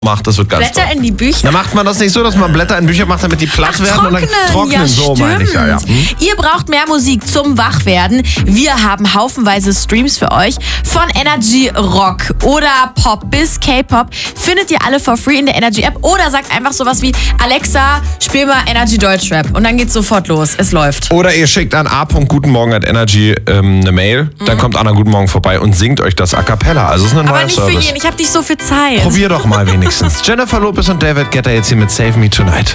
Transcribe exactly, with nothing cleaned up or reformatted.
macht, das wird ganz Blätter toll. in die Bücher? Da macht man das nicht so, dass man Blätter in Bücher macht, damit die platt Ach, werden trocknen. und dann trocknen. Ja, so meine ich ja. ja. Hm? Ihr braucht mehr Musik zum Wachwerden. Wir haben haufenweise Streams für euch. Von Energy Rock oder Pop bis K-Pop findet ihr alle for free in der Energy App. Oder sagt einfach sowas wie, Alexa, spiel mal Energy Deutschrap. Und dann geht's sofort los. Es läuft. Oder ihr schickt an a.gutenmorgen at energy ähm, eine Mail. Mhm. Dann kommt Anna Guten Morgen vorbei und singt euch das a cappella. Also es ist ein neuer Aber nicht Service. für jeden. Ich habe nicht so viel Zeit. Probier doch mal wenigstens. Jennifer Lopez und David Guetta jetzt hier mit Save Me Tonight.